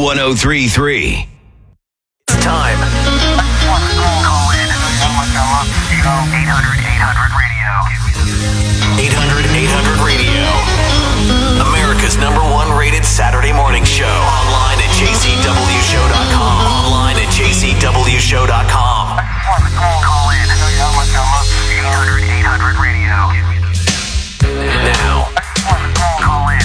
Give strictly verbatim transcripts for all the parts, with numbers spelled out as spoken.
one oh three point three. It's time. Call in. eight hundred eight hundred radio. eight hundred eight hundred radio. America's number one rated Saturday morning show. Online at j c w show dot com. Online at j c w show dot com. Call in. eight hundred eight hundred radio. Now. Call in.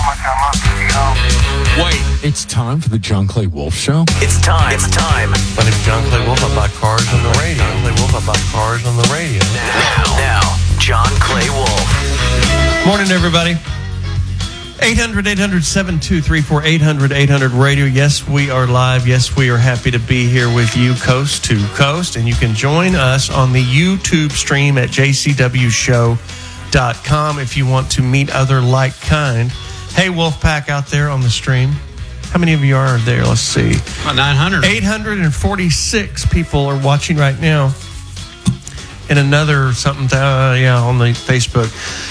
Wait, it's time for the John Clay Wolf Show? It's time. It's time. My name's John Clay Wolf. I buy cars on the radio. John Clay Wolf. I buy cars on the radio. Now. Now. John Clay Wolf. Morning, everybody. eight hundred eight hundred seven two three four. eight hundred eight hundred radio. Yes, we are live. Yes, we are happy to be here with you coast to coast. And you can join us on the YouTube stream at j c w show dot com if you want to meet other like kind. Hey, Wolfpack out there on the stream. How many of you are there? Let's see. About nine hundred. eight hundred forty-six people are watching right now. And another something, uh, yeah, on the Facebook.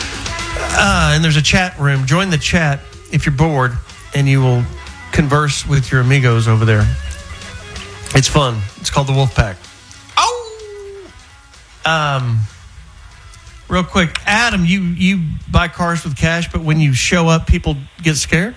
Uh, and there's a chat room. Join the chat if you're bored, and you will converse with your amigos over there. It's fun. It's called the Wolfpack. Oh! Um... Real quick, Adam, you, you buy cars with cash, but when you show up, people get scared?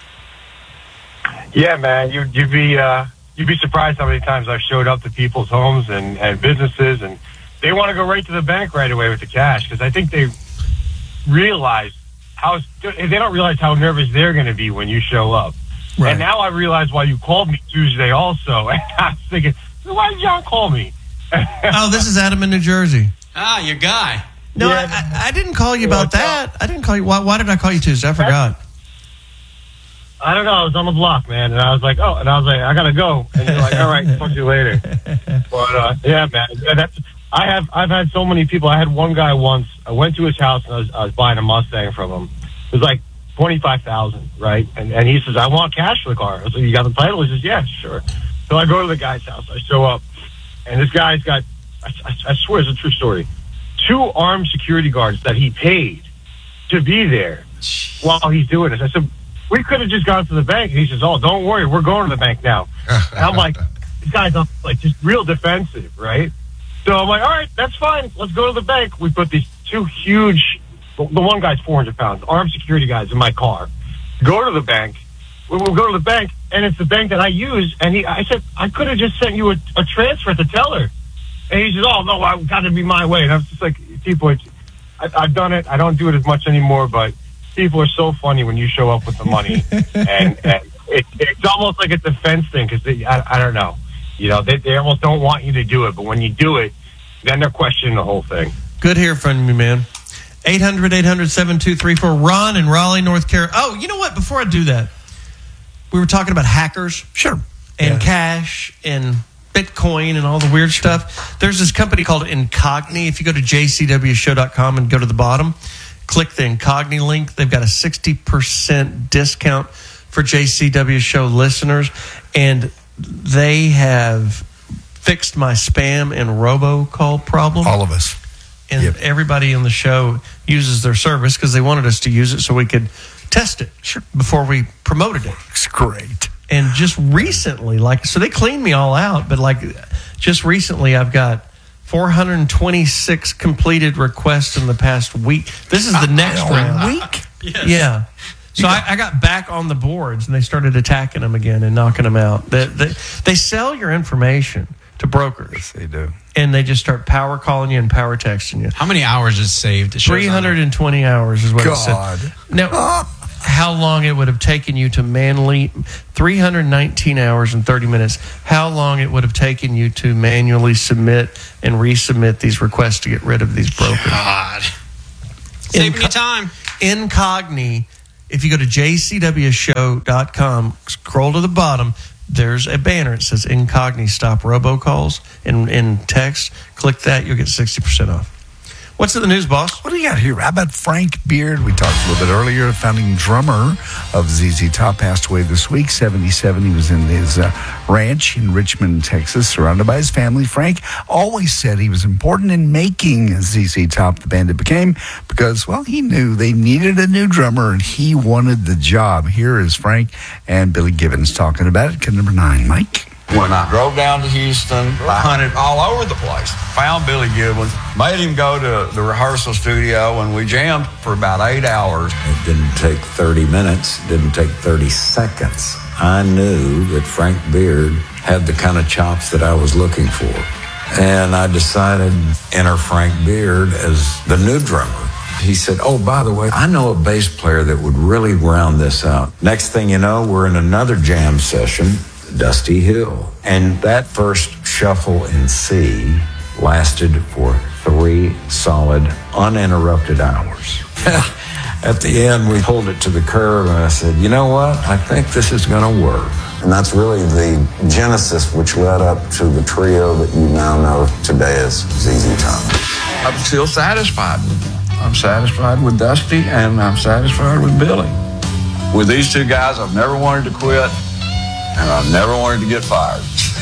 Yeah, man, you, you'd be uh, you'd be surprised how many times I've showed up to people's homes and, and businesses, and they want to go right to the bank right away with the cash because I think they realize how they don't realize how nervous they're going to be when you show up. Right. And now I realize why you called me Tuesday also. And I was thinking, why did John call me? Oh, this is Adam in New Jersey. Ah, your guy. No, yeah. I, I didn't call you about that. I didn't call you. Why, why did I call you Tuesday? I forgot. I don't know. I was on the block, man, and I was like, oh, and I was like, I gotta go. And you're like, all right, talk to you later. But uh, yeah, man, that's. I have. I've had so many people. I had one guy once. I went to his house and I was, I was buying a Mustang from him. It was like twenty-five thousand, right? And and he says, I want cash for the car. I was like, you got the title? He says, yeah, sure. So I go to the guy's house. I show up, and this guy's got. I, I, I swear, it's a true story. Two armed security guards that he paid to be there while he's doing this. I said, we could have just gone to the bank. And he says, oh, don't worry, we're going to the bank now. And I'm like, this guy's like just real defensive, right? So I'm like, all right, that's fine. Let's go to the bank. We put these two huge, the one guy's four hundred pounds, armed security guys in my car. Go to the bank. We will go to the bank, and it's the bank that I use. And he, I said, I could have just sent you a, a transfer at the teller. And he says, oh, no, I've got to be my way. And I was just like, people, I, I've done it. I don't do it as much anymore, but people are so funny when you show up with the money. and and it, it's almost like a defense thing because I, I don't know. You know, they, they almost don't want you to do it. But when you do it, then they're questioning the whole thing. Good hear from you, man. eight hundred eight hundred seven two three four. Ron in Raleigh, North Carolina. Oh, you know what? Before I do that, we were talking about hackers. Sure. And yeah. cash and Bitcoin and all the weird stuff. There's this company called Incogni. If you go to j c w show dot com and go to the bottom, click the Incogni link. They've got a sixty percent discount for J C W Show listeners. And they have fixed my spam and robocall problem. All of us. And yep. Everybody on the show uses their service because they wanted us to use it so we could test it sure. before we promoted it. It's great. And just recently, like, so they cleaned me all out, but like just recently I've got four hundred twenty-six completed requests in the past week. This is the next uh, round. week? Yes. Yeah. So I, I got back on the boards and they started attacking them again and knocking them out. They, they, they sell your information to brokers. Yes, they do. And they just start power calling you and power texting you. How many hours is saved? three hundred twenty hours is what God. it said. Now, how long it would have taken you to manually, three hundred nineteen hours and thirty minutes, how long it would have taken you to manually submit and resubmit these requests to get rid of these brokers. God. Saving Inco- you time. Incogni, if you go to j c w show dot com, scroll to the bottom, there's a banner. It says Incogni Stop Robocalls in, in text. Click that, you'll get sixty percent off. What's in the news, boss? What do you got here? How about Frank Beard? We talked a little bit earlier. Founding drummer of Z Z Top passed away this week. seventy-seven. He was in his uh, ranch in Richmond, Texas, surrounded by his family. Frank always said he was important in making Z Z Top the band it became because, well, he knew they needed a new drummer and he wanted the job. Here is Frank and Billy Gibbons talking about it. Cut number nine, Mike. When I drove down to Houston, I hunted all over the place. Found Billy Gibbons, made him go to the rehearsal studio, and we jammed for about eight hours. It didn't take thirty minutes, didn't take thirty seconds. I knew that Frank Beard had the kind of chops that I was looking for. And I decided to enter Frank Beard as the new drummer. He said, oh, by the way, I know a bass player that would really round this out. Next thing you know, we're in another jam session, Dusty Hill. And that first shuffle in C lasted for three solid, uninterrupted hours. At the end, we pulled it to the curb, and I said, you know what? I think this is going to work. And that's really the genesis which led up to the trio that you now know today as Z Z Top. I'm still satisfied. I'm satisfied with Dusty, and I'm satisfied with Billy. With these two guys, I've never wanted to quit, and I've never wanted to get fired.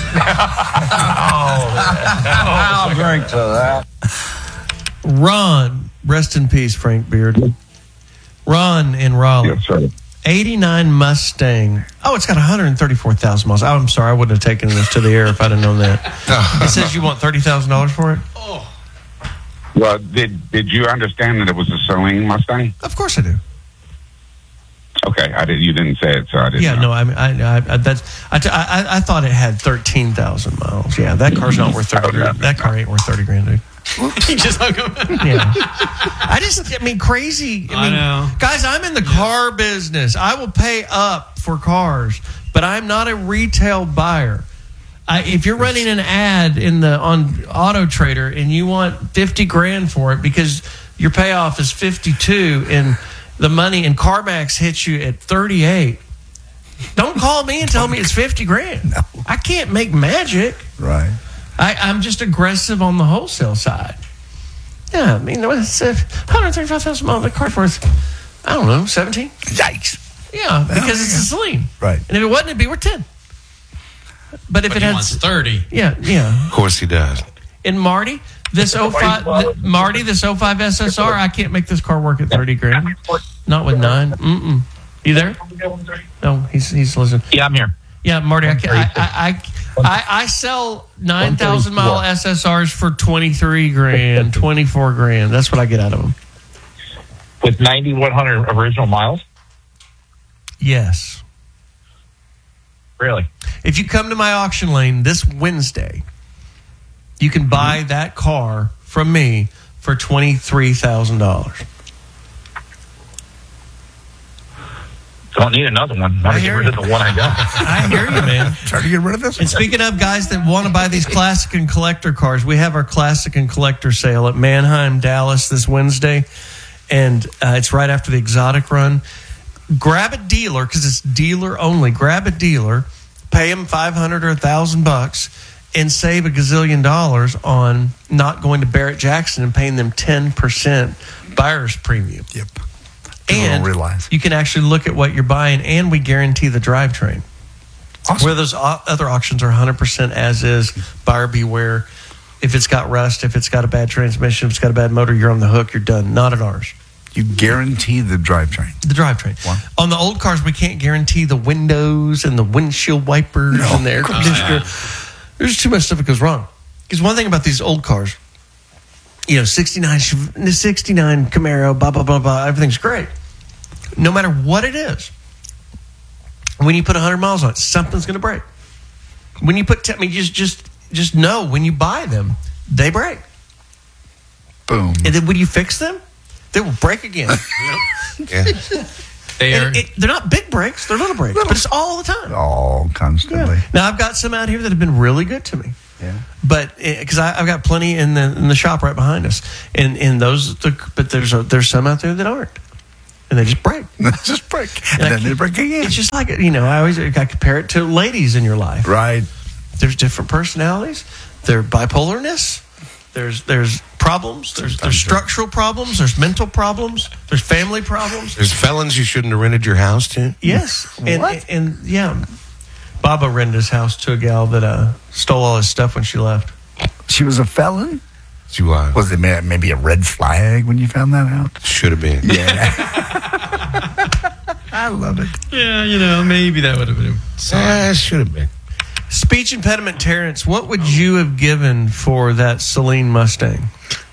I'll drink to that. Ron, rest in peace, Frank Beard. Ron in Raleigh. Yes, sir. eighty-nine Mustang. Oh, it's got one hundred thirty-four thousand miles. Oh, I'm sorry. I wouldn't have taken this to the air if I'd have known that. It says you want thirty thousand dollars for it? Well, did did you understand that it was a Celine Mustang? Of course I do. Okay, I did. You didn't say it, so I didn't. Yeah, know. no, I mean, I, I, that's, I, I, I thought it had thirteen thousand miles. Yeah, that car's not worth thirty grand. That car ain't worth thirty grand, dude. He just hung up. Yeah. I just, I mean, crazy. I, I mean, know. Guys, I'm in the car business. I will pay up for cars, but I'm not a retail buyer. I, if you're running an ad in the on Auto Trader and you want fifty grand for it because your payoff is fifty-two and the money in CarMax hits you at thirty-eight, don't call me and tell me it's fifty grand. No. I can't make magic. Right. I, I'm just aggressive on the wholesale side. Yeah, I mean, it's uh, one hundred thirty-five thousand miles. The car's worth, I don't know, seventeen? Yikes. Yeah, because Oh, it's yeah. a Celine. Right. And if it wasn't, it'd be worth ten. But if But it he had, wants thirty. yeah, yeah. Of course he does. And Marty, this oh five, th- Marty, this oh five S S R, I can't make this car work at thirty grand. Not with nine. Mm-mm. You there? No, he's he's listening. Yeah, I'm here. Yeah, Marty, I, can, I, I, I, I, I sell nine thousand mile S S Rs for twenty-three grand, twenty-four grand. That's what I get out of them. With ninety-one hundred original miles? Yes. Really? If you come to my auction lane this Wednesday, you can buy mm-hmm. that car from me for twenty-three thousand dollars. Don't need another one. I'm I going to get hear rid of you. the one I got. I hear you, man. Try to get rid of this And one. speaking of guys that want to buy these classic and collector cars, we have our classic and collector sale at Manheim, Dallas this Wednesday. And uh, it's right after the exotic run. Grab a dealer, because it's dealer only. Grab a dealer, pay them five hundred or a thousand bucks, and save a gazillion dollars on not going to Barrett Jackson and paying them ten percent buyer's premium. Yep. People And don't realize. you can actually look at what you're buying, and we guarantee the drivetrain. Awesome. Where those o- other auctions are one hundred percent as is, buyer beware. If it's got rust, if it's got a bad transmission, if it's got a bad motor, you're on the hook, you're done. Not at ours. You guarantee the drivetrain. The drivetrain. Wow. On the old cars, we can't guarantee the windows and the windshield wipers No, and the air of course conditioner. not. There's too much stuff that goes wrong. Because one thing about these old cars, you know, sixty-nine, sixty-nine Camaro, blah, blah, blah, blah, everything's great. No matter what it is, when you put one hundred miles on it, something's going to break. When you put, I mean, just, just, just know when you buy them, they break. Boom. And then when you fix them, they will break again. Yeah. They are. And it, they're not big breaks, they're little breaks, but it's all the time. Oh, constantly. Now, I've got some out here that have been really good to me. Yeah. But because I've got plenty in the in the shop right behind us, and and those, but there's a, there's some out there that aren't, and they just break. Just break. And, And I then they keep- break again. It's just like, you know, I always I compare it to ladies in your life. Right. There's different personalities, their bipolarness, There's there's problems. There's there's structural problems. There's mental problems. There's family problems. There's felons you shouldn't have rented your house to. Yes, and, and and yeah, Baba rented his house to a gal that uh, stole all his stuff when she left. She was a felon? She was. Was it may- maybe a red flag when you found that out? Should have been. Yeah. I love it. Yeah, you know, maybe that would have been. Yeah, should have been. Speech impediment Terrence, what would you have given for that Celine Mustang?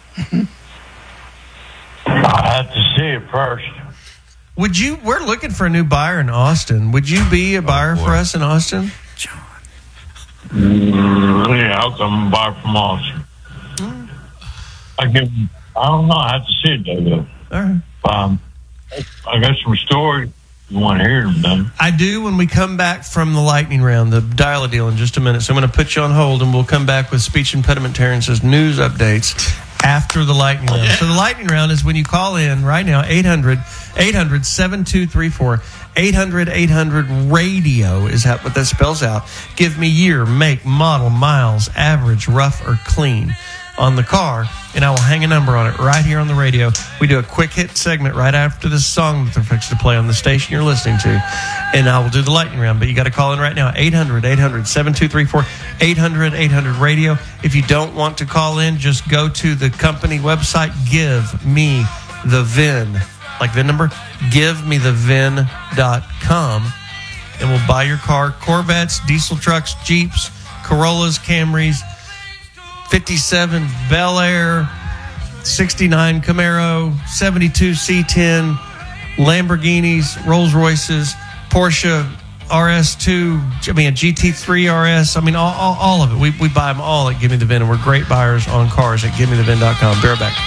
I have to see it first. Would you? We're looking for a new buyer in Austin. Would you be a buyer for us in Austin? Mm, yeah, I'll come and buy from Austin. I give. I don't know. I have to see it, though. All right. Um, I got some story. You want to hear them, then? I do when we come back from the lightning round, the dial a deal in just a minute. So I'm going to put you on hold, and we'll come back with speech impediment Terrence's news updates after the lightning round. So the lightning round is when you call in right now, eight hundred, eight hundred, seven two three four. eight hundred, eight hundred, radio is how, what that spells out. Give me year, make, model, miles, average, rough, or clean on the car, and I will hang a number on it right here on the radio. We do a quick hit segment right after this song that they're fixing to play on the station you're listening to, and I will do the lightning round. But you got to call in right now, eight hundred, eight hundred, seven two three four, eight hundred, eight hundred, radio. If you don't want to call in, just go to the company website, give me the V I N, like V I N number, give me the V I N dot com, and we'll buy your car. Corvettes, diesel trucks, Jeeps, Corollas, Camrys, fifty-seven Bel Air, sixty-nine Camaro, seventy-two C ten, Lamborghinis, Rolls Royces, Porsche R S two, I mean a G T three R S, I mean all, all, all of it. We, we buy them all at Give Me the V I N, and we're great buyers on cars at give me the V I N dot com. Be right back.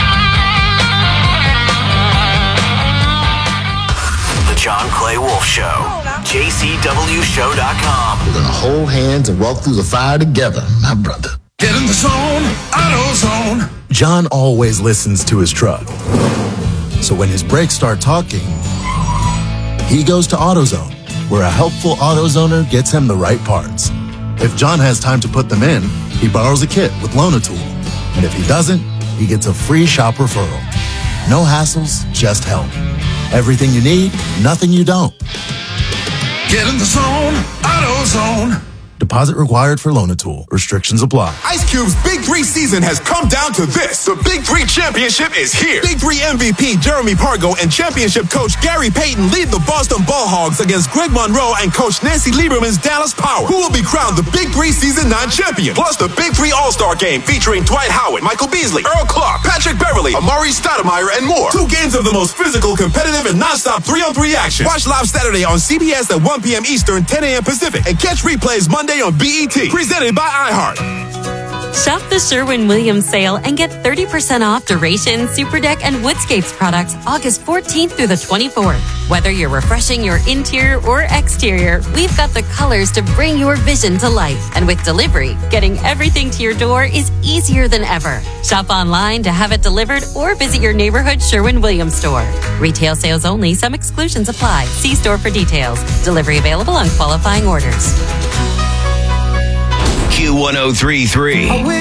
The John Clay Wolf Show. J C W show dot com. We're going to hold hands and walk through the fire together, my brother. Get in the zone, AutoZone. John always listens to his truck. So when his brakes start talking, he goes to AutoZone, where a helpful AutoZoner gets him the right parts. If John has time to put them in, he borrows a kit with Loan-A-Tool. And if he doesn't, he gets a free shop referral. No hassles, just help. Everything you need, nothing you don't. Get in the zone, AutoZone. Deposit required for Loan-A-Tool. Restrictions apply. Ice Cube's Big Three season has come down to this. The Big Three Championship is here. Big Three M V P Jeremy Pargo and championship coach Gary Payton lead the Boston Ball Hogs against Greg Monroe and coach Nancy Lieberman's Dallas Power, who will be crowned the Big Three Season nine champion. Plus the Big Three All-Star Game featuring Dwight Howard, Michael Beasley, Earl Clark, Patrick Beverly, Amari Stoudemire, and more. Two games of the most physical, competitive, and nonstop three-on-three action. Watch live Saturday on C B S at one p.m. Eastern, ten a.m. Pacific, and catch replays Monday on B E T. Presented by iHeart. Shop the Sherwin-Williams sale and get thirty percent off Duration, Superdeck, and Woodscapes products August fourteenth through the twenty-fourth. Whether you're refreshing your interior or exterior, we've got the colors to bring your vision to life. And with delivery, getting everything to your door is easier than ever. Shop online to have it delivered or visit your neighborhood Sherwin-Williams store. Retail sales only. Some exclusions apply. See store for details. Delivery available on qualifying orders. Q one oh three three.